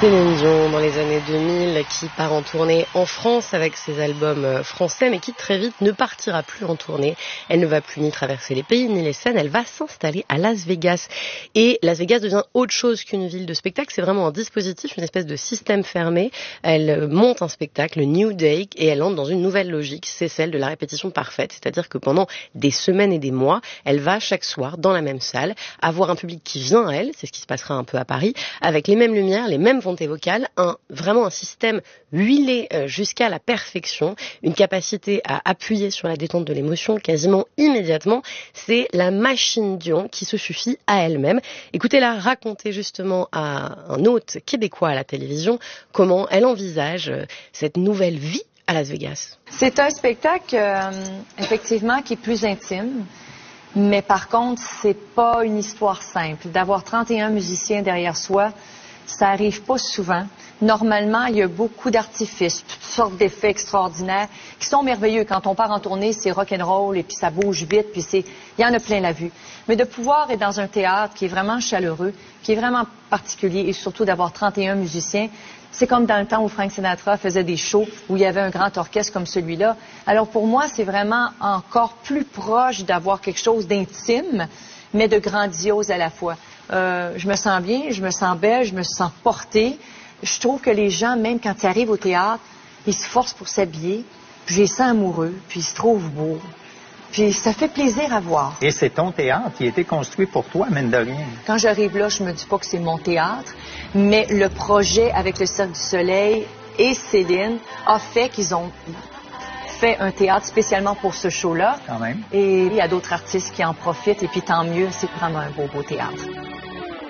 Céline Dion dans les années 2000 qui part en tournée en France avec ses albums français mais qui très vite ne partira plus en tournée. Elle ne va plus ni traverser les pays ni les scènes, elle va s'installer à Las Vegas. Et Las Vegas devient autre chose qu'une ville de spectacle, c'est vraiment un dispositif, une espèce de système fermé. Elle monte un spectacle, le New Day, et elle entre dans une nouvelle logique, c'est celle de la répétition parfaite. C'est-à-dire que pendant des semaines et des mois, elle va chaque soir dans la même salle avoir un public qui vient à elle, c'est ce qui se passera un peu à Paris, avec les mêmes lumières, les mêmes volontés vocales, vraiment un système huilé jusqu'à la perfection, une capacité à appuyer sur la détente de l'émotion quasiment immédiatement. C'est la machine Dion qui se suffit à elle-même. Écoutez-la raconter justement à un hôte québécois à la télévision comment elle envisage cette nouvelle vie à Las Vegas. C'est un spectacle, effectivement, qui est plus intime. Mais par contre, c'est pas une histoire simple. D'avoir 31 musiciens derrière soi, ça arrive pas souvent. Normalement, il y a beaucoup d'artifices, toutes sortes d'effets extraordinaires qui sont merveilleux. Quand on part en tournée, c'est rock'n'roll et puis ça bouge vite, puis il y en a plein la vue. Mais de pouvoir être dans un théâtre qui est vraiment chaleureux, qui est vraiment particulier et surtout d'avoir 31 musiciens, c'est comme dans le temps où Frank Sinatra faisait des shows où il y avait un grand orchestre comme celui-là. Alors pour moi, c'est vraiment encore plus proche d'avoir quelque chose d'intime, mais de grandiose à la fois. Je me sens bien, je me sens belle, je me sens portée. Je trouve que les gens, même quand ils arrivent au théâtre, ils se forcent pour s'habiller, puis je les sens amoureux, puis ils se trouvent beaux. Puis ça fait plaisir à voir. Et c'est ton théâtre qui a été construit pour toi, mine de rien. Quand j'arrive là, je me dis pas que c'est mon théâtre, mais le projet avec le Cirque du Soleil et Céline a fait qu'ils ont fait un théâtre spécialement pour ce show-là. Quand même. Et il y a d'autres artistes qui en profitent, et puis tant mieux, c'est vraiment un beau théâtre.